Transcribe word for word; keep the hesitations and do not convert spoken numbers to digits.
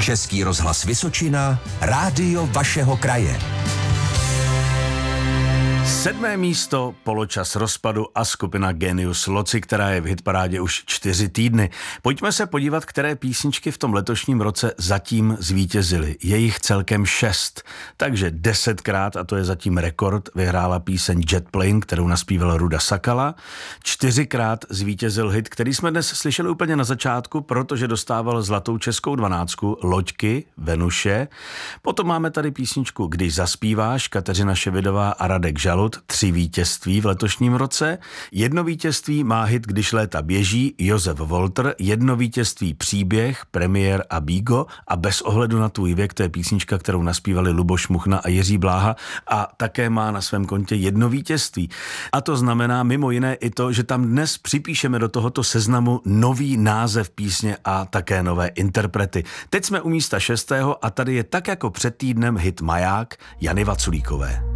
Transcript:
Český rozhlas Vysočina, rádio vašeho kraje. Sedmé místo, poločas rozpadu a skupina Genius Loci, která je v hitparádě už čtyři týdny. Pojďme se podívat, které písničky v tom letošním roce zatím zvítězily. Je jich celkem šest, takže desetkrát, a to je zatím rekord, vyhrála píseň Jet Plane, kterou naspíval Ruda Sakala. Čtyřikrát zvítězil hit, který jsme dnes slyšeli úplně na začátku, protože dostával zlatou českou dvanáctku, Loďky, Venuše. Potom máme tady písničku Když zaspíváš, Kateřina Ševidová a Radek Žalud, tři vítězství v letošním roce. Jedno vítězství má hit Když léta běží, Josef Volter, jedno vítězství Příběh, Premiér a Bígo a Bez ohledu na tvůj věk, to je písnička, kterou naspívali Luboš Muchna a Jiří Bláha a také má na svém kontě jedno vítězství. A to znamená mimo jiné i to, že tam dnes připíšeme do tohoto seznamu nový název písně a také nové interprety. Teď jsme u místa šestého a tady je tak jako před týdnem hit Maják Jany Vaculíkové.